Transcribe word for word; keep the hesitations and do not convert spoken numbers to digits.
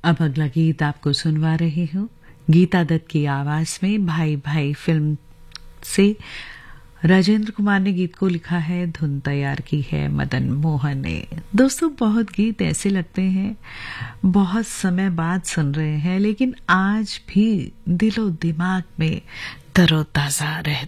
अब अगला गीत आपको सुनवा रही हूँ गीता दत्त की आवाज में। भाई भाई फिल्म से राजेंद्र कुमार ने गीत को लिखा है, धुन तैयार की है मदन मोहन ने। दोस्तों, बहुत गीत ऐसे लगते हैं बहुत समय बाद सुन रहे हैं, लेकिन आज भी दिलो दिमाग में तरोताजा रहते